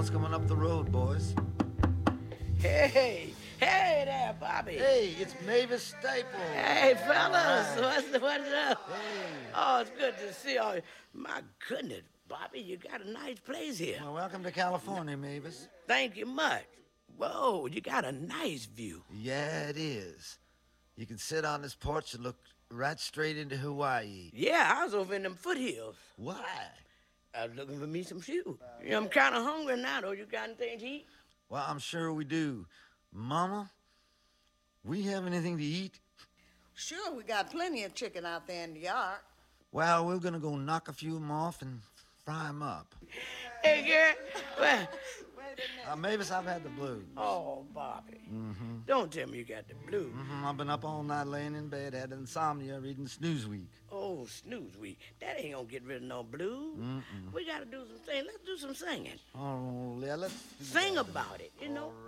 what's coming up the road, boys. Hey there, Bobby. Hey, it's Mavis Staples. Hey, fellas, Right. what's up? Hey. Oh, it's good to see you. My goodness, Bobby, you got a nice place here. Well, welcome to California, Mavis. Thank you much. Whoa, you got a nice view. Yeah, it is. You can sit on this porch and look right straight into Hawaii. Yeah, I was over in them foothills. Why? I was looking for me some shoes. I'm kind of hungry now, though. You got anything to eat? Well, I'm sure we do. Mama, we have anything to eat? Sure, we got plenty of chicken out there in the yard. Well, we're gonna go knock a few of them off and fry them up. Hey, girl. Well, Mavis, I've had the blues. oh, Bobby. Don't tell me you got the blues. I've been up all night laying in bed, had insomnia, reading Snooze Week. Oh, snooze week. That ain't gonna get rid of no blues. We gotta do some singing. Let's do some singing. Oh, yeah, let's... Sing about it, you know.